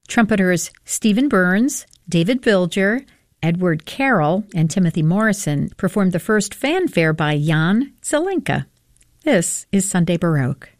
Trumpeters Stephen Burns, David Bilger, Edward Carroll, and Timothy Morrison performed the first fanfare by Jan Zelenka. This is Sunday Baroque.